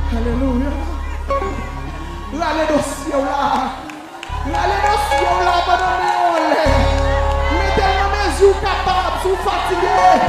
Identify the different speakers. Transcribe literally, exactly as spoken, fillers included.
Speaker 1: Alléluia. L'allée dossier là. L'allée dossier là, madame. Mettez-moi mes yeux capables, sous fatigué.